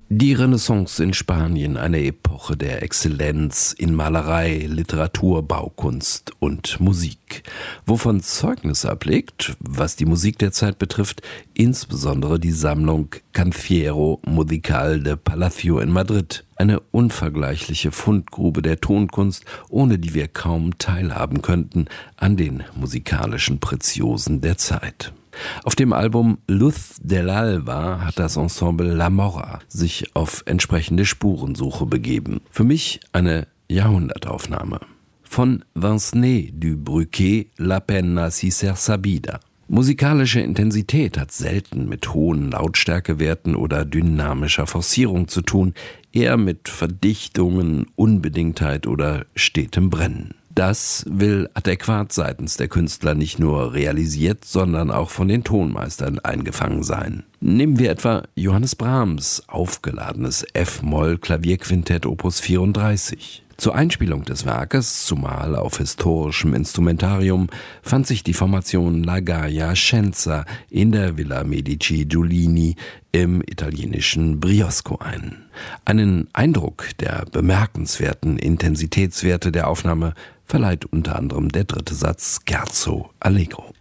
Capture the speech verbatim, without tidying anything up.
Die Renaissance in Spanien, eine Epoche der Exzellenz in Malerei, Literatur, Baukunst und Musik, wovon Zeugnis ablegt, was die Musik der Zeit betrifft, insbesondere die Sammlung Cancionero Musical de Palacio in Madrid, eine unvergleichliche Fundgrube der Tonkunst, ohne die wir kaum teilhaben könnten an den musikalischen Preziosen der Zeit. Auf dem Album Luz del Alba hat das Ensemble La Morra sich auf entsprechende Spurensuche begeben. Für mich eine Jahrhundertaufnahme. Von Vincent du Bruquet, La Pena si ser sabida. Musikalische Intensität hat selten mit hohen Lautstärkewerten oder dynamischer Forcierung zu tun, eher mit Verdichtungen, Unbedingtheit oder stetem Brennen. Das will adäquat seitens der Künstler nicht nur realisiert, sondern auch von den Tonmeistern eingefangen sein. Nehmen wir etwa Johannes Brahms aufgeladenes F-Moll-Klavierquintett Opus vierunddreißig. Zur Einspielung des Werkes, zumal auf historischem Instrumentarium, fand sich die Formation La Gaia Scienza in der Villa Medici Giulini im italienischen Briosco ein. Einen Eindruck der bemerkenswerten Intensitätswerte der Aufnahme verleiht unter anderem der dritte Satz Scherzo Allegro.